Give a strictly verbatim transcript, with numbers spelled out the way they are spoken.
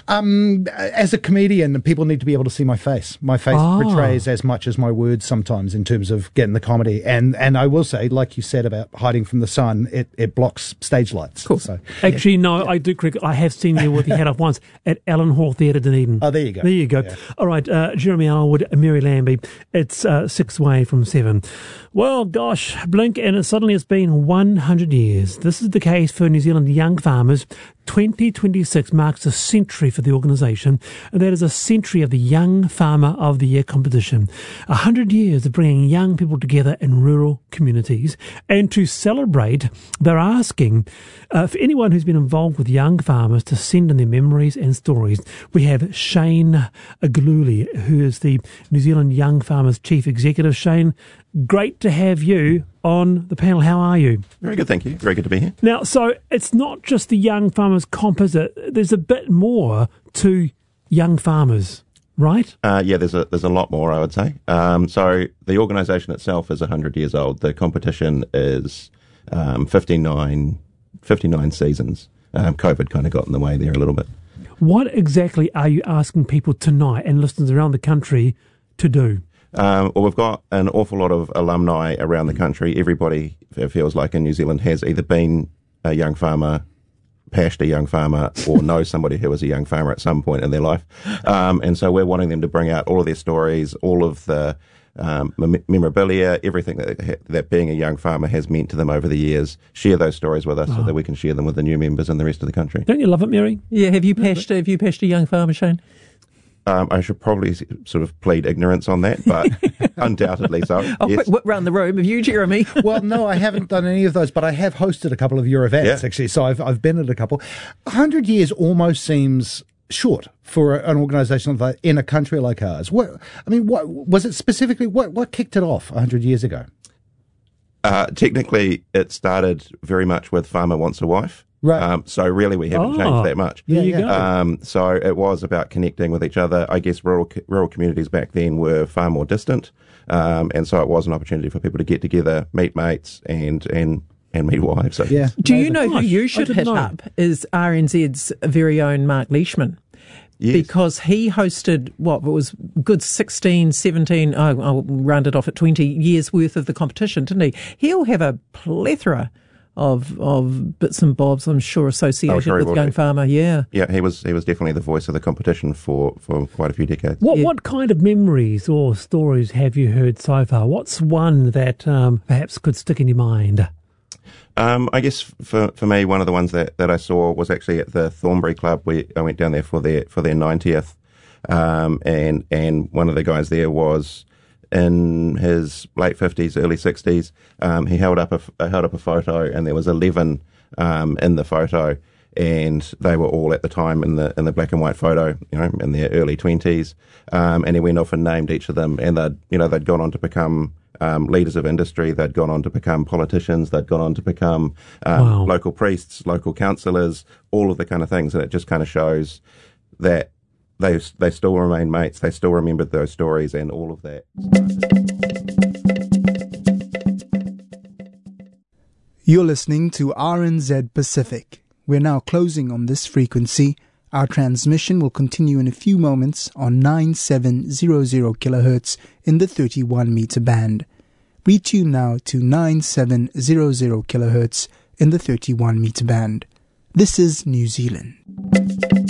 Um, as a comedian, people need to be able to see my face. My face Oh. portrays as much as my words sometimes in terms of getting the comedy. And and I will say, like you said about hiding from the sun, it, it blocks stage lights. Cool. So, Actually, yeah. no, I do correct. I have seen you with your hat off once at Allen Hall Theatre, Dunedin. Oh, there you go. There you go. Yeah. All right, uh, Jeremy Alwood, Mary Lambie. It's uh, six away from seven. Well, gosh, blink and suddenly it's been one hundred years. This is the case for New Zealand young farmers. twenty twenty-six marks a century for the organisation, and that is a century of the Young Farmer of the Year competition. A hundred years of bringing young people together in rural communities. And to celebrate, they're asking uh, for anyone who's been involved with young farmers to send in their memories and stories. We have Shane Agluli, who is the New Zealand Young Farmers Chief Executive. Shane, great to have you on the panel. How are you? Very good, thank you. Very good to be here. Now, so it's not just the Young Farmers Composite. There's a bit more to young farmers, right? Uh, yeah, there's a there's a lot more, I would say. Um, so the organisation itself is one hundred years old. The competition is um, fifty-nine, fifty-nine seasons. Um, COVID kind of got in the way there a little bit. What exactly are you asking people tonight and listeners around the country to do? Um, well, we've got an awful lot of alumni around the country. Everybody, it feels like, in New Zealand has either been a young farmer, pashed a young farmer, or knows somebody who was a young farmer at some point in their life. Um, and so we're wanting them to bring out all of their stories, all of the um, mem- memorabilia, everything that, that being a young farmer has meant to them over the years. Share those stories with us Oh. so that we can share them with the new members and the rest of the country. Don't you love it, Mary? Yeah, have you pashed, have you pashed a young farmer, Shane? Um, I should probably s- sort of plead ignorance on that, but undoubtedly so. Oh, yes. quick whip round the room. Have you, Jeremy? Well, no, I haven't done any of those, but I have hosted a couple of your events, Yeah. actually. So I've I've been at a couple. A hundred years almost seems short for a, an organisation like in a country like ours. What I mean, what was it specifically? What what kicked it off a hundred years ago? Uh, technically, it started very much with Farmer Wants a Wife. Right. Um, so really, we haven't Oh, changed that much. There you Yeah, go. Um, so it was about connecting with each other. I guess rural rural communities back then were far more distant, um, and so it was an opportunity for people to get together, meet mates, and and and meet wives. So, Yeah. Do you amazing. know who Gosh, you I should didn't hit know. up is R N Z's very own Mark Leishman. yes. Because he hosted, what, it was good sixteen, seventeen, oh, I'll round it off at twenty years worth of the competition, didn't he? He'll have a plethora of of bits and bobs, I'm sure, associated sure he with will Young do. Farmer, yeah. yeah, he was he was definitely the voice of the competition for, for quite a few decades. What Yeah. what kind of memories or stories have you heard so far? What's one that um, perhaps could stick in your mind? Um, I guess for for me, one of the ones that, that I saw was actually at the Thornbury Club. We I went down there for their for their ninetieth, um, and and one of the guys there was in his late fifties, early sixties. Um, he held up a f- held up a photo, and there was eleven um, in the photo, and they were all at the time in the in the black and white photo, you know, in their early twenties. Um, and he went off and named each of them, and they'd you know they'd gone on to become Um, leaders of industry. They'd gone on to become politicians. They'd gone on to become um, Wow. local priests, local councillors, all of the kind of things. And it just kind of shows that they they still remain mates. They still remembered those stories and all of that. You're listening to R N Z Pacific. We're now closing on this frequency. Our transmission will continue in a few moments on nine seven zero zero kilohertz in the thirty-one meter band. Retune now to nine seven zero zero kilohertz in the thirty-one meter band. This is New Zealand.